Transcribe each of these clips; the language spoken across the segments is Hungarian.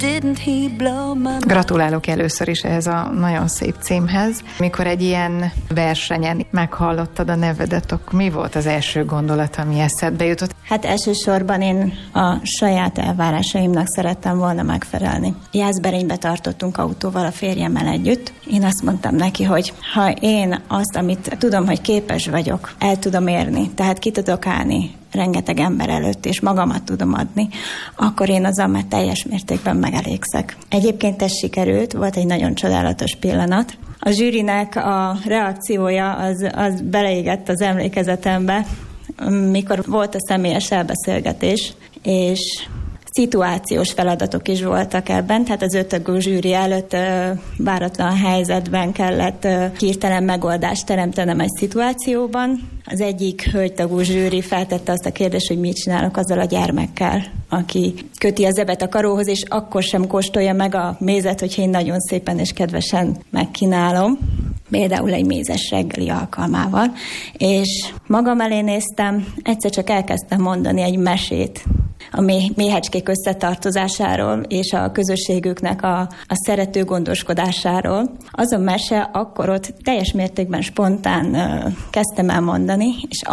Gratulálok először is ehhez a nagyon szép címhez. Mikor egy ilyen versenyen meghallottad a nevedet, akkor mi volt az első gondolat, ami eszedbe jutott? Hát elsősorban én a saját elvárásaimnak szerettem volna megfelelni. Jászberénybe tartottunk autóval a férjemmel együtt. Én azt mondtam neki, hogy ha én azt, amit tudom, hogy képes vagyok, el tudom érni, tehát ki tudok állni rengeteg ember előtt, és magamat tudom adni, akkor én azzal már teljes mértékben megelégszek. Egyébként ez sikerült, volt egy nagyon csodálatos pillanat. A zsűrinek a reakciója az beleégett az emlékezetembe, mikor volt a személyes elbeszélgetés, és szituációs feladatok is voltak ebben, tehát az 5 tagú zsűri előtt váratlan helyzetben kellett hirtelen megoldást teremtenem egy szituációban. Az egyik hölgytagú zsűri feltette azt a kérdést, hogy mit csinálok azzal a gyermekkel, aki köti a zebet a karóhoz, és akkor sem kóstolja meg a mézet, hogyha én nagyon szépen és kedvesen megkínálom. Például egy mézes reggeli alkalmával. És magam elé néztem, egyszer csak elkezdtem mondani egy mesét a méhecskék összetartozásáról és a közösségüknek a szerető gondoskodásáról. Az a mese akkor ott teljes mértékben spontán kezdtem el mondani, és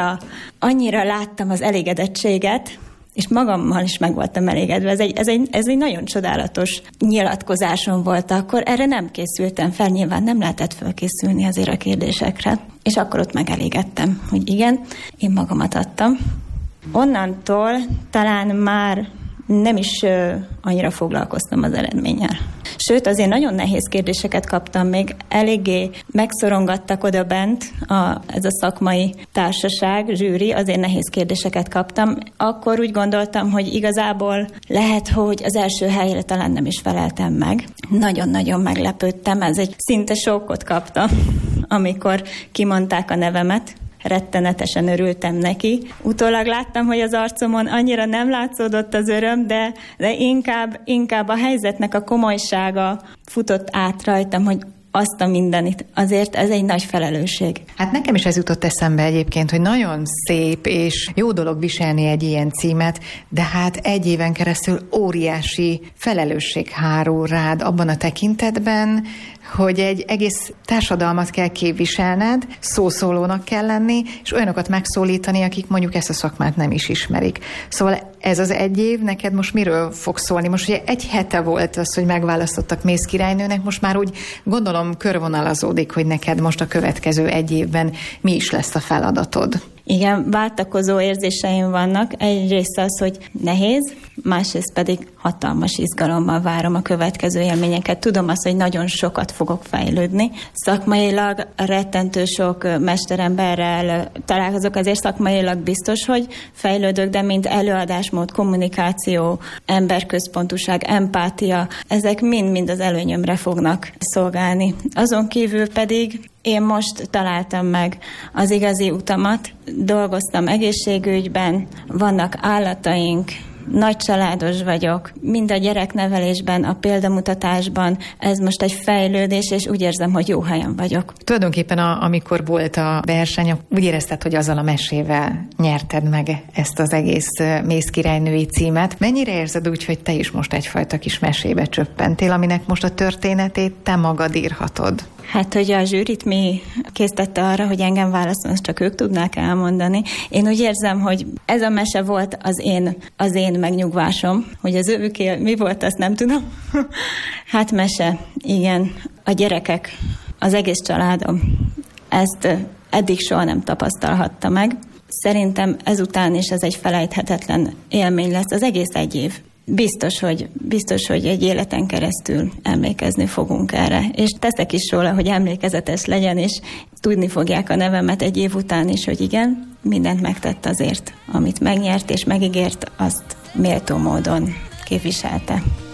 annyira láttam az elégedettséget, és magammal is meg voltam elégedve. Ez egy nagyon csodálatos nyilatkozásom volt akkor. Erre nem készültem fel, nyilván nem lehetett felkészülni azért a kérdésekre. És akkor ott megelégedtem, hogy igen, én magamat adtam. Onnantól talán már nem is annyira foglalkoztam az eredménnyel. Sőt, azért nagyon nehéz kérdéseket kaptam még, eléggé megszorongattak oda bent ez a szakmai társaság, zsűri, azért nehéz kérdéseket kaptam. Akkor úgy gondoltam, hogy igazából lehet, hogy az első helyre talán nem is feleltem meg. Nagyon-nagyon meglepődtem, ez egy szinte sokkot kaptam, amikor kimondták a nevemet. Rettenetesen örültem neki. Utólag láttam, hogy az arcomon annyira nem látszódott az öröm, de inkább a helyzetnek a komolysága futott át rajtam, hogy azt a mindenit. Azért ez egy nagy felelősség. Hát nekem is ez jutott eszembe egyébként, hogy nagyon szép és jó dolog viselni egy ilyen címet, de hát egy éven keresztül óriási felelősség hárul rád abban a tekintetben, hogy egy egész társadalmat kell képviselned, szószólónak kell lenni, és olyanokat megszólítani, akik mondjuk ezt a szakmát nem is ismerik. Szóval ez az egy év neked most miről fog szólni? Most ugye egy hete volt az, hogy megválasztottak mézkirálynőnek, most már úgy gondolom körvonalazódik, hogy neked most a következő egy évben mi is lesz a feladatod. Igen, váltakozó érzéseim vannak. Egyrészt az, hogy nehéz, másrészt pedig hatalmas izgalommal várom a következő élményeket. Tudom azt, hogy nagyon sokat fogok fejlődni. Szakmailag rettentő sok mesteremberrel találkozok, azért szakmailag biztos, hogy fejlődök, de mint előadásmód, kommunikáció, emberközpontúság, empátia, ezek mind-mind az előnyömre fognak szolgálni. Azon kívül pedig én most találtam meg az igazi utamat, dolgoztam egészségügyben, vannak állataink, nagycsaládos vagyok, mind a gyereknevelésben, a példamutatásban, ez most egy fejlődés, és úgy érzem, hogy jó helyen vagyok. Tulajdonképpen amikor volt a verseny, úgy érezted, hogy azzal a mesével nyerted meg ezt az egész mézkirálynői címet. Mennyire érzed úgy, hogy te is most egyfajta kis mesébe csöppentél, aminek most a történetét te magad írhatod? Hát, hogy a zsűrit mi késztette arra, hogy engem válaszol, azt csak ők tudnák elmondani. Én úgy érzem, hogy ez a mese volt az én megnyugvásom, hogy az őké mi volt, azt nem tudom. Hát mese, igen. A gyerekek, az egész családom ezt eddig soha nem tapasztalhatta meg. Szerintem ezután is ez egy felejthetetlen élmény lesz az egész egy év. Biztos, hogy egy életen keresztül emlékezni fogunk erre. És teszek is róla, hogy emlékezetes legyen, és tudni fogják a nevemet egy év után is, hogy igen, mindent megtett azért, amit megnyert és megígért, azt méltó módon képviselte.